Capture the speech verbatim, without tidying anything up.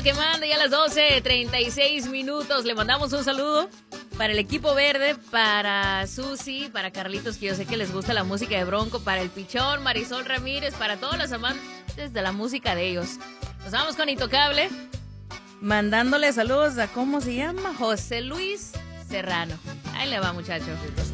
lo que manda, ya a las doce treinta y seis minutos. Le mandamos un saludo para el equipo verde, para Susi, para Carlitos, que yo sé que les gusta la música de Bronco, para el Pichón, Marisol Ramírez, para todos los amantes de la música de ellos. Nos vamos con Intocable, mandándole saludos a, ¿cómo se llama? José Luis Serrano. Ahí le va, muchachos.